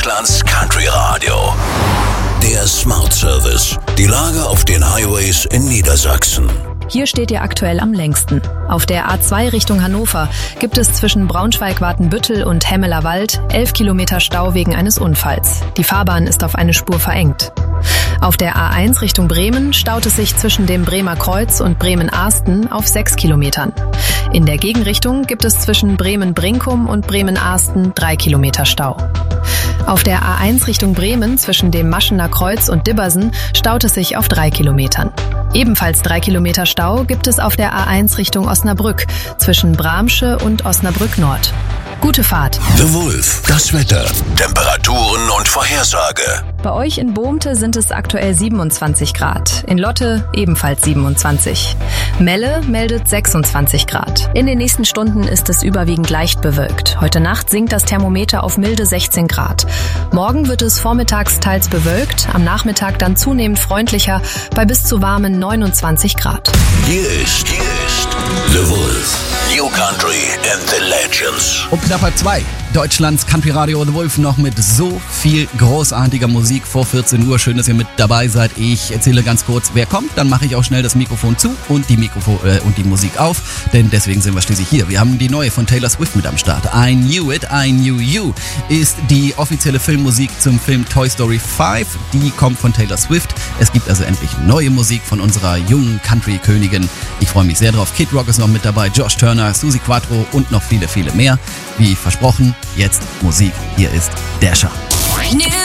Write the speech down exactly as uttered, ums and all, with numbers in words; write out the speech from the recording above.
Deutschlands Country Radio. Der Smart Service. Die Lage auf den Highways in Niedersachsen. Hier steht ihr aktuell am längsten. Auf der A zwei Richtung Hannover gibt es zwischen Braunschweig-Watenbüttel und Hemmeler Wald elf Kilometer Stau wegen eines Unfalls. Die Fahrbahn ist auf eine Spur verengt. Auf der A eins Richtung Bremen staut es sich zwischen dem Bremer Kreuz und Bremen-Ahsten auf sechs Kilometern. In der Gegenrichtung gibt es zwischen Bremen-Brinkum und Bremen-Ahsten drei Kilometer Stau. Auf der A eins Richtung Bremen zwischen dem Maschener Kreuz und Dibbersen staut es sich auf drei Kilometern. Ebenfalls drei Kilometer Stau gibt es auf der A eins Richtung Osnabrück zwischen Bramsche und Osnabrück Nord. Gute Fahrt. The Wolf, das Wetter, Temperaturen und Vorhersage. Bei euch in Bohmte sind es aktuell siebenundzwanzig Grad. In Lotte ebenfalls siebenundzwanzig. Melle meldet sechsundzwanzig Grad. In den nächsten Stunden ist es überwiegend leicht bewölkt. Heute Nacht sinkt das Thermometer auf milde sechzehn Grad. Morgen wird es vormittags teils bewölkt, am Nachmittag dann zunehmend freundlicher bei bis zu warmen neunundzwanzig Grad. Hier ist, hier ist The Wolf. New Country and the Legends. Um knapp halb zwei. Deutschlands Country Radio The Wolf noch mit so viel großartiger Musik vor vierzehn Uhr. Schön, dass ihr mit dabei seid. Ich erzähle ganz kurz, wer kommt. Dann mache ich auch schnell das Mikrofon zu und die Mikrofon äh, und die Musik auf. Denn deswegen sind wir schließlich hier. Wir haben die neue von Taylor Swift mit am Start. I Knew It, I Knew You ist die offizielle Filmmusik zum Film Toy Story fünf. Die kommt von Taylor Swift. Es gibt also endlich neue Musik von unserer jungen Country-Königin. Ich freue mich sehr drauf. Kid Rock ist noch mit dabei, Josh Turner, Suzi Quatro und noch viele, viele mehr. Wie versprochen, jetzt Musik. Hier ist Dasher.